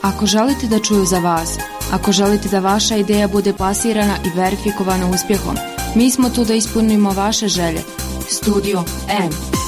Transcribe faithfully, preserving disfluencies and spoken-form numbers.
Ako želite da čuju za vas, ako želite da vaša ideja bude plasirana i verifikovana uspjehom, mi smo tu da ispunimo vaše želje. Studio M.